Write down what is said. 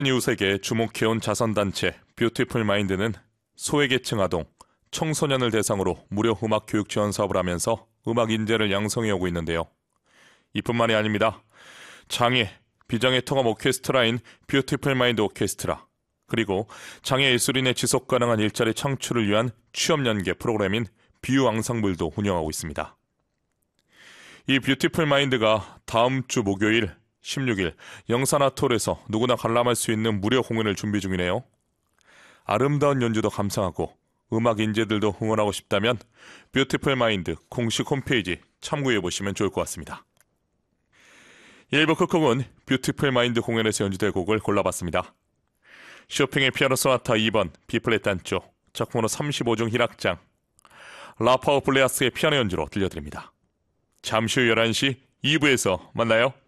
이웃에게 주목해온 자선단체 뷰티풀 마인드는 소외계층 아동, 청소년을 대상으로 무료 음악 교육 지원 사업을 하면서 음악 인재를 양성해 오고 있는데요. 이뿐만이 아닙니다. 장애, 비장애 통합 오케스트라인 뷰티풀 마인드 오케스트라, 그리고 장애 예술인의 지속 가능한 일자리 창출을 위한 취업 연계 프로그램인 뷰 앙상블도 운영하고 있습니다. 이 뷰티풀 마인드가 다음 주 목요일 16일 영산아톨에서 누구나 관람할 수 있는 무료 공연을 준비 중이네요. 아름다운 연주도 감상하고 음악 인재들도 응원하고 싶다면 뷰티풀 마인드 공식 홈페이지 참고해보시면 좋을 것 같습니다. 1부 끝곡은 뷰티풀 마인드 공연에서 연주될 곡을 골라봤습니다. 쇼팽의 피아노 소나타 2번 B플랫 단조 작품으로 35중 희락장, 라파오 블레아스의 피아노 연주로 들려드립니다. 잠시 후 11시 2부에서 만나요.